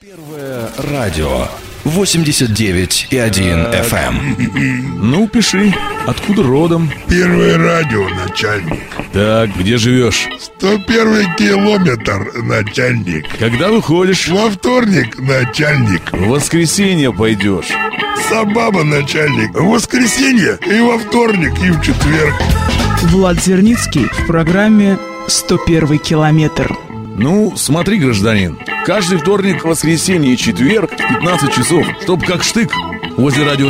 Первое радио 89,1 FM. Ну, пиши, откуда родом? Первое радио, начальник. Так, где живешь? 101 километр, начальник. Когда выходишь? Во вторник, начальник. В воскресенье пойдешь. Сабаба, начальник. В воскресенье и во вторник, и в четверг. Влад Зерницкий в программе «101 километр». Ну, смотри, гражданин, каждый вторник, воскресенье и четверг в 15 часов, чтоб как штык, возле радио